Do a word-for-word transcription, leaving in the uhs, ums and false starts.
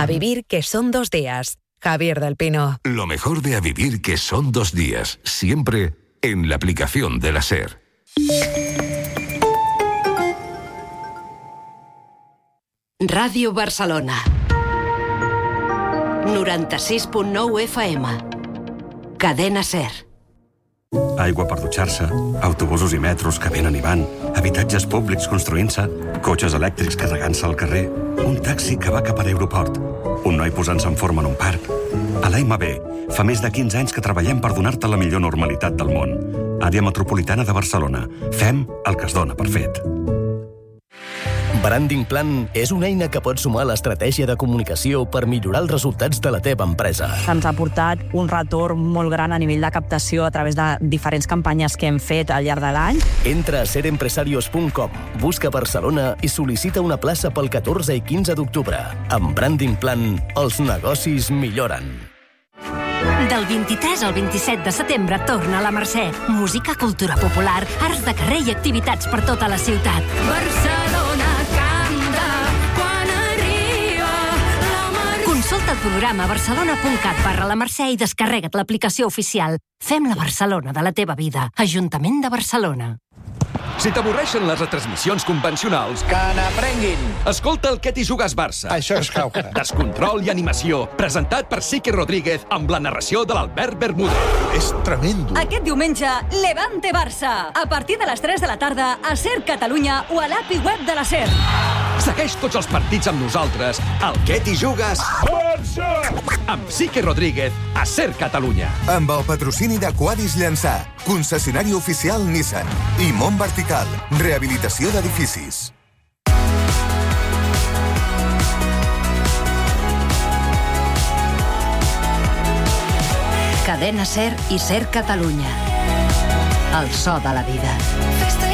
A vivir que son dos días. Javier del Pino. Lo mejor de A vivir que son dos días. Siempre en la aplicación de la SER. Ràdio Barcelona. noranta-sis punt nou F M. Cadena SER. Aigua per dutxar-se, autobusos i metros que venen i van, habitatges públics construint-se, cotxes elèctrics carregant-se al carrer, un taxi que va cap a l'aeroport, un noi posant-se en forma en un parc. A l'A M B fa més de quinze anys que treballem per donar-te la millor normalitat del món. Àrea Metropolitana de Barcelona. Fem el que es dona per fet. Branding Plan és una eina que pot sumar a l'estratègia de comunicació per millorar els resultats de la teva empresa. Ens ha portat un retorn molt gran a nivell de captació a través de diferents campanyes que hem fet al llarg de l'any. Entra a ser empresarios punt com, busca Barcelona i sol·licita una plaça pel catorze i quinze d'octubre. Amb Branding Plan, els negocis milloren. Del vint-i-tres al vint-i-set de setembre torna a la Mercè. Música, cultura popular, arts de carrer i activitats per tota la ciutat. Barcelona canta quan arriba la Mercè. Consulta el programa barcelona punt cat barra la Mercè i descarrega't l'aplicació oficial. Fem la Barcelona de la teva vida. Ajuntament de Barcelona. Si t'avorreixen les retransmissions convencionals... Que n'aprenguin! Escolta el Què t'hi jugues Barça. Això és cauca. Descontrol i animació, presentat per Sique Rodríguez amb la narració de l'Albert Bermúdez. És tremendo. Aquest diumenge, Levante Barça. A partir de les tres de la tarda, a SER Catalunya o a l'A P I web de la SER. Segueix tots els partits amb nosaltres al Què t'hi jugues Barça! Amb Sique Rodríguez a SER Catalunya. Amb el patrocini de Quadis Llançà, concessionari oficial Nissan i Mont Vertical, rehabilitació d'edificis. Cadena SER i SER Catalunya. El so de la vida.